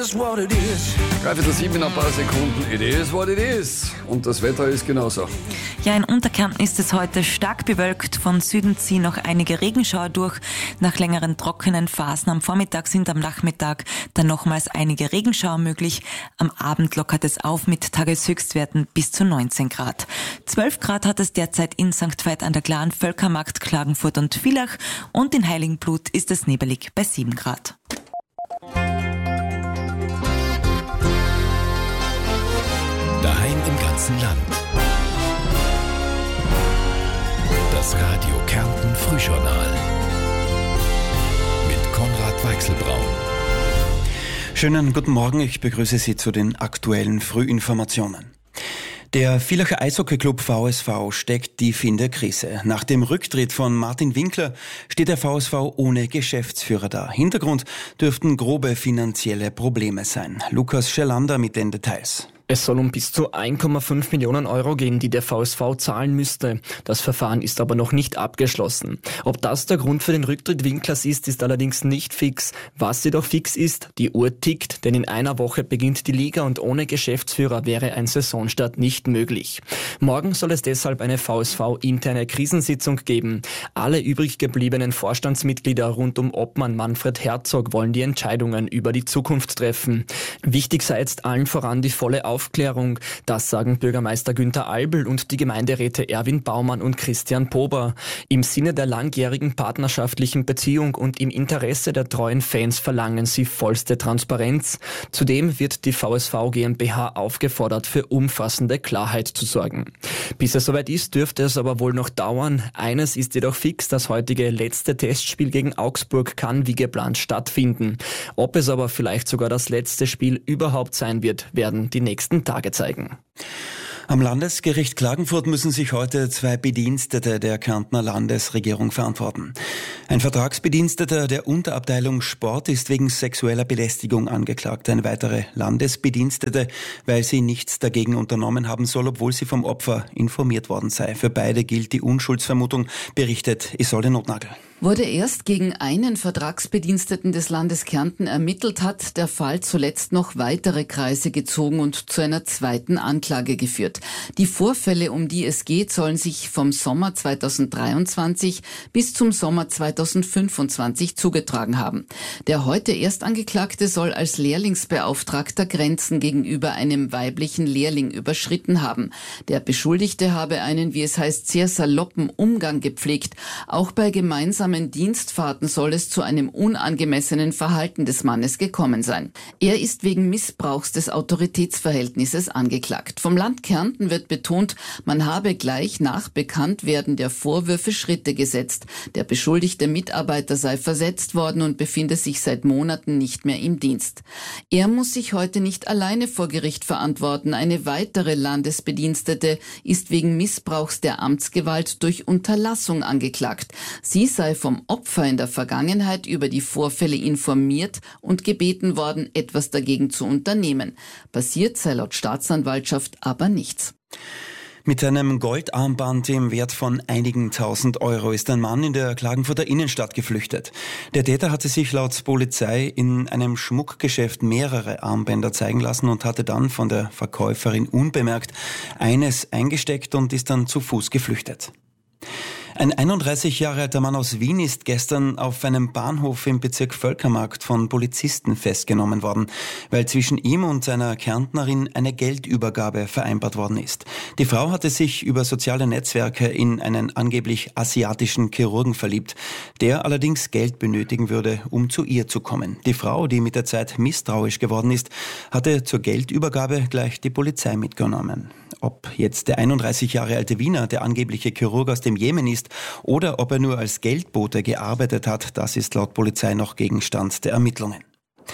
is what it is. 3:07 in ein paar Sekunden. It is what it is. Und das Wetter ist genauso. Ja, in Unterkärnten ist es heute stark bewölkt. Von Süden ziehen noch einige Regenschauer durch. Nach längeren trockenen Phasen am Vormittag sind am Nachmittag dann nochmals einige Regenschauer möglich. Am Abend lockert es auf mit Tageshöchstwerten bis zu 19 Grad. 12 Grad hat es derzeit in St. Veit an der Glan, Völkermarkt, Klagenfurt und Villach. Und in Heiligenblut ist es nebelig bei 7 Grad. Daheim im ganzen Land. Das Radio Kärnten Frühjournal mit Konrad Weichselbraun. Schönen guten Morgen, ich begrüße Sie zu den aktuellen Frühinformationen. Der Villacher Eishockeyclub VSV steckt tief in der Krise. Nach dem Rücktritt von Martin Winkler steht der VSV ohne Geschäftsführer da. Hintergrund dürften grobe finanzielle Probleme sein. Lukas Schelander mit den Details. Es soll um bis zu 1,5 Millionen Euro gehen, die der VSV zahlen müsste. Das Verfahren ist aber noch nicht abgeschlossen. Ob das der Grund für den Rücktritt Winklers ist allerdings nicht fix. Was jedoch fix ist, die Uhr tickt, denn in einer Woche beginnt die Liga und ohne Geschäftsführer wäre ein Saisonstart nicht möglich. Morgen soll es deshalb eine VSV-interne Krisensitzung geben. Alle übrig gebliebenen Vorstandsmitglieder rund um Obmann Manfred Herzog wollen die Entscheidungen über die Zukunft treffen. Wichtig sei jetzt allen voran die volle Aufklärung. Das sagen Bürgermeister Günther Albel und die Gemeinderäte Erwin Baumann und Christian Pober. Im Sinne der langjährigen partnerschaftlichen Beziehung und im Interesse der treuen Fans verlangen sie vollste Transparenz. Zudem wird die VSV GmbH aufgefordert, für umfassende Klarheit zu sorgen. Bis es soweit ist, dürfte es aber wohl noch dauern. Eines ist jedoch fix, das heutige letzte Testspiel gegen Augsburg kann wie geplant stattfinden. Ob es aber vielleicht sogar das letzte Spiel überhaupt sein wird, werden die nächsten Tage zeigen. Am Landesgericht Klagenfurt müssen sich heute 2 Bedienstete der Kärntner Landesregierung verantworten. Ein Vertragsbediensteter der Unterabteilung Sport ist wegen sexueller Belästigung angeklagt. Eine weitere Landesbedienstete, weil sie nichts dagegen unternommen haben soll, obwohl sie vom Opfer informiert worden sei. Für beide gilt die Unschuldsvermutung, berichtet Isolde Notnagel. Wurde erst gegen einen Vertragsbediensteten des Landes Kärnten ermittelt, hat der Fall zuletzt noch weitere Kreise gezogen und zu einer zweiten Anklage geführt. Die Vorfälle, um die es geht, sollen sich vom Sommer 2023 bis zum Sommer 2025 zugetragen haben. Der heute Erstangeklagte soll als Lehrlingsbeauftragter Grenzen gegenüber einem weiblichen Lehrling überschritten haben. Der Beschuldigte habe einen, wie es heißt, sehr saloppen Umgang gepflegt. Auch bei gemeinsamen Dienstfahrten soll es zu einem unangemessenen Verhalten des Mannes gekommen sein. Er ist wegen Missbrauchs des Autoritätsverhältnisses angeklagt. Vom Land Kärnten wird betont, man habe gleich nach Bekanntwerden der Vorwürfe Schritte gesetzt. Der beschuldigte Mitarbeiter sei versetzt worden und befinde sich seit Monaten nicht mehr im Dienst. Er muss sich heute nicht alleine vor Gericht verantworten. Eine weitere Landesbedienstete ist wegen Missbrauchs der Amtsgewalt durch Unterlassung angeklagt. Sie sei vom Opfer in der Vergangenheit über die Vorfälle informiert und gebeten worden, etwas dagegen zu unternehmen. Passiert sei laut Staatsanwaltschaft aber nichts. Mit einem Goldarmband im Wert von einigen tausend Euro ist ein Mann in der Klagenfurter Innenstadt geflüchtet. Der Täter hatte sich laut Polizei in einem Schmuckgeschäft mehrere Armbänder zeigen lassen und hatte dann von der Verkäuferin unbemerkt eines eingesteckt und ist dann zu Fuß geflüchtet. Ein 31 Jahre alter Mann aus Wien ist gestern auf einem Bahnhof im Bezirk Völkermarkt von Polizisten festgenommen worden, weil zwischen ihm und seiner Kärntnerin eine Geldübergabe vereinbart worden ist. Die Frau hatte sich über soziale Netzwerke in einen angeblich asiatischen Chirurgen verliebt, der allerdings Geld benötigen würde, um zu ihr zu kommen. Die Frau, die mit der Zeit misstrauisch geworden ist, hatte zur Geldübergabe gleich die Polizei mitgenommen. Ob jetzt der 31 Jahre alte Wiener der angebliche Chirurg aus dem Jemen ist oder ob er nur als Geldbote gearbeitet hat, das ist laut Polizei noch Gegenstand der Ermittlungen.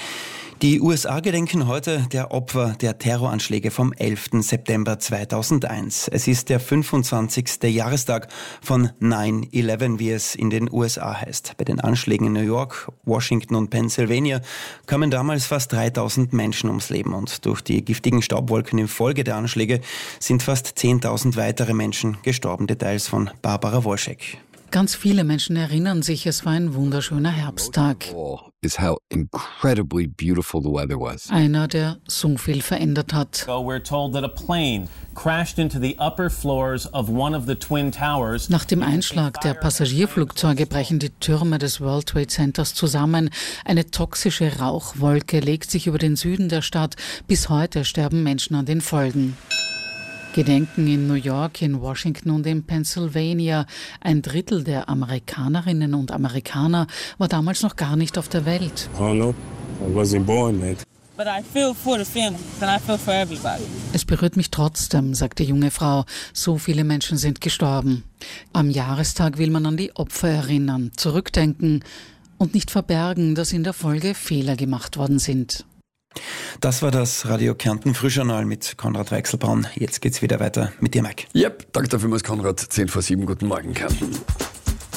Die USA gedenken heute der Opfer der Terroranschläge vom 11. September 2001. Es ist der 25. Jahrestag von 9/11, wie es in den USA heißt. Bei den Anschlägen in New York, Washington und Pennsylvania kamen damals fast 3000 Menschen ums Leben und durch die giftigen Staubwolken infolge der Anschläge sind fast 10.000 weitere Menschen gestorben. Details von Barbara Wolschek. Ganz viele Menschen erinnern sich, es war ein wunderschöner Herbsttag. Is how incredibly beautiful the weather was. Einer, der so viel verändert hat. We're told that a plane crashed into the upper floors of one of the twin towers. Nach dem Einschlag der Passagierflugzeuge brechen die Türme des World Trade Centers zusammen. Eine toxische Rauchwolke legt sich über den Süden der Stadt. Bis heute sterben Menschen an den Folgen. Gedenken in New York, in Washington und in Pennsylvania. 1/3 der Amerikanerinnen und Amerikaner war damals noch gar nicht auf der Welt. Oh no, I wasn't born yet. But I feel for the families and I feel for everybody. Es berührt mich trotzdem, sagt die junge Frau. So viele Menschen sind gestorben. Am Jahrestag will man an die Opfer erinnern, zurückdenken und nicht verbergen, dass in der Folge Fehler gemacht worden sind. Das war das Radio Kärnten Frühjournal mit Konrad Weichselbraun. Jetzt geht's wieder weiter mit dir, Mike. Yep, danke dafür, Konrad. 6:10, guten Morgen, Kärnten.